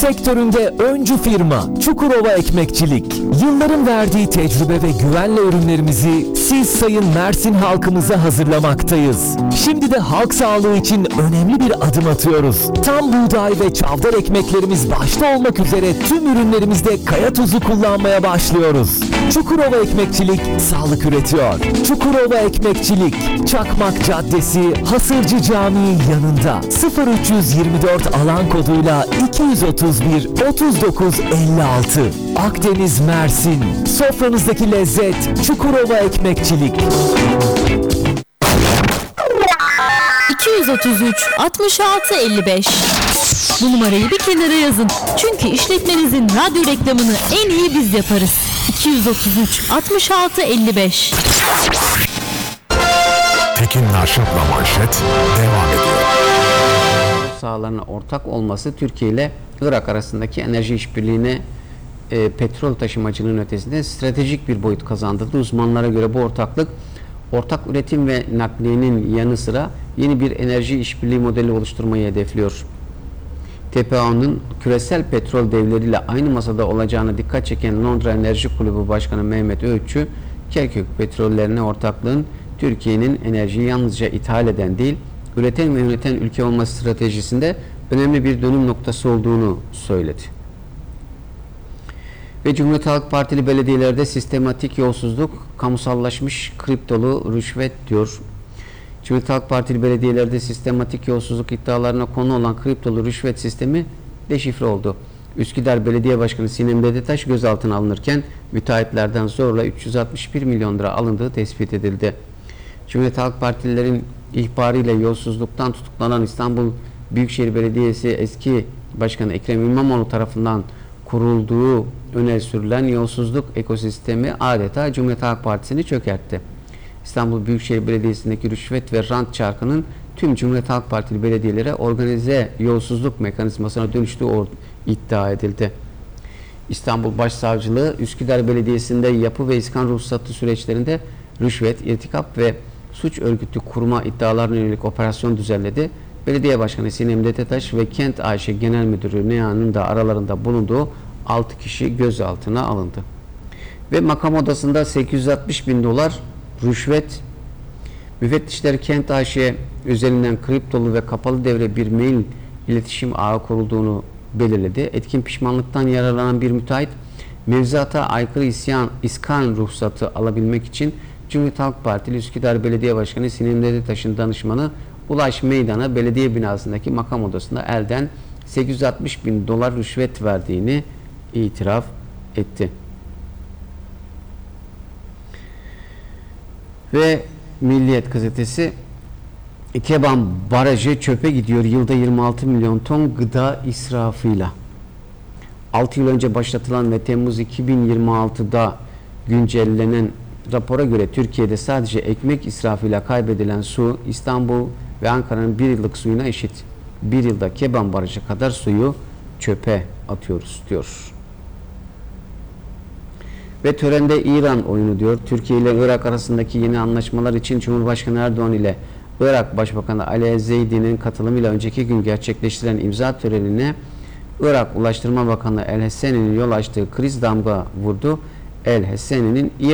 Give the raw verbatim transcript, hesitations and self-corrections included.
Sektöründe öncü firma Çukurova Ekmekçilik. Yılların verdiği tecrübe ve güvenle ürünlerimizi siz sayın Mersin halkımıza hazırlamaktayız. Şimdi de halk sağlığı için önemli bir adım atıyoruz. Tam buğday ve çavdar ekmeklerimiz başta olmak üzere tüm ürünlerimizde kaya tuzu kullanmaya başlıyoruz. Çukurova Ekmekçilik sağlık üretiyor. Çukurova Ekmekçilik, Çakmak Caddesi, Hasırcı Camii yanında. sıfır üç yüz yirmi dört alan koduyla iki yüz otuz bir otuz dokuz elli altı. Akdeniz, Mersin. Sofranızdaki lezzet Çukurova Ekmekçilik. iki yüz otuz üç altmış altı elli beş. Bu numarayı bir kenara yazın. Çünkü işletmenizin radyo reklamını en iyi biz yaparız. iki yüz otuz üç altmış altı elli beş. Tekin Narşap'la manşet devam ediyor. Sahalarına ortak olması Türkiye ile Irak arasındaki enerji işbirliğine e, petrol taşımacılığının ötesinde stratejik bir boyut kazandırdı. Uzmanlara göre bu ortaklık ortak üretim ve nakliyenin yanı sıra yeni bir enerji işbirliği modeli oluşturmayı hedefliyor. T P A O'nun küresel petrol devleriyle aynı masada olacağına dikkat çeken Londra Enerji Kulübü Başkanı Mehmet Öğütçü, Kerkük petrollerine ortaklığın Türkiye'nin enerjiyi yalnızca ithal eden değil, üreten ve yöneten ülke olması stratejisinde önemli bir dönüm noktası olduğunu söyledi. Ve Cumhuriyet Halk Partili belediyelerde sistematik yolsuzluk, kamusallaşmış kriptolu rüşvet diyor. Cumhuriyet Halk Partili belediyelerde sistematik yolsuzluk iddialarına konu olan kriptolu rüşvet sistemi deşifre oldu. Üsküdar Belediye Başkanı Sinem Dedetaş gözaltına alınırken müteahhitlerden zorla üç yüz altmış bir milyon lira alındığı tespit edildi. Cumhuriyet Halk Partililerin ihbarıyla yolsuzluktan tutuklanan İstanbul Büyükşehir Belediyesi eski Başkanı Ekrem İmamoğlu tarafından kurulduğu öne sürülen yolsuzluk ekosistemi adeta Cumhuriyet Halk Partisi'ni çökertti. İstanbul Büyükşehir Belediyesi'ndeki rüşvet ve rant çarkının tüm Cumhuriyet Halk Partili belediyelere organize yolsuzluk mekanizmasına dönüştüğü iddia edildi. İstanbul Başsavcılığı Üsküdar Belediyesi'nde yapı ve iskan ruhsatı süreçlerinde rüşvet, irtikap ve suç örgütü kurma iddialarına yönelik operasyon düzenledi. Belediye Başkanı Sinem Dedetaş ve Kent A Ş Genel Müdürü Nea'nın da aralarında bulunduğu altı kişi gözaltına alındı. Ve makam odasında sekiz yüz altmış bin dolar rüşvet, müfettişler Kent A Ş üzerinden kriptolu ve kapalı devre bir mail iletişim ağı kurulduğunu belirledi. Etkin pişmanlıktan yararlanan bir müteahhit mevzuata aykırı isyan, iskan ruhsatı alabilmek için Cumhuriyet Halk Partili Üsküdar Belediye Başkanı Sinem Dedetaş'ın danışmanı Ulaş Meydan'a belediye binasındaki makam odasında elden sekiz yüz altmış bin dolar rüşvet verdiğini itiraf etti. Ve Milliyet gazetesi, Keban Barajı çöpe gidiyor yılda yirmi altı milyon ton gıda israfıyla. altı yıl önce başlatılan ve Temmuz iki bin yirmi altıda güncellenen rapora göre Türkiye'de sadece ekmek israfıyla kaybedilen su İstanbul ve Ankara'nın bir yıllık suyuna eşit. Bir yılda Keban Barajı kadar suyu çöpe atıyoruz diyor. Ve törende İran oyunu diyor. Türkiye ile Irak arasındaki yeni anlaşmalar için Cumhurbaşkanı Erdoğan ile Irak Başbakanı Ali Zeydi'nin katılımıyla önceki gün gerçekleştirilen imza törenine Irak Ulaştırma Bakanı El Hesseni'nin yol açtığı kriz damga vurdu. El Hesseni'nin